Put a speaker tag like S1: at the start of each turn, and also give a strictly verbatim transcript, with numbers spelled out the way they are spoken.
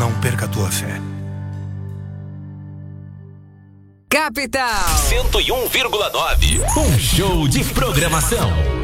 S1: Não perca a tua fé.
S2: Capital
S3: cento e um vírgula nove. Um show de programação.